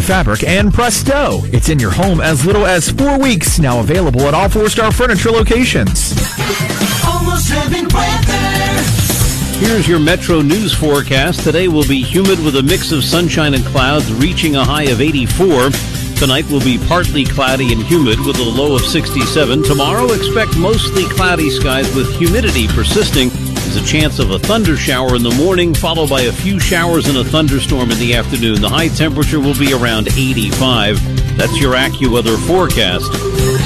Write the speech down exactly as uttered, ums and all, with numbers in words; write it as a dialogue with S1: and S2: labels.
S1: fabric, and presto, it's in your home as little as four weeks. Now available at all four-star furniture locations.
S2: Almost Heaven weather.
S3: Here's your Metro News forecast. Today will be humid with a mix of sunshine and clouds, reaching a high of eighty-four. Tonight will be partly cloudy and humid with a low of sixty-seven. Tomorrow, expect mostly cloudy skies with humidity persisting. There's a chance of a thunder shower in the morning, followed by a few showers and a thunderstorm in the afternoon. The high temperature will be around eighty-five. That's your AccuWeather forecast.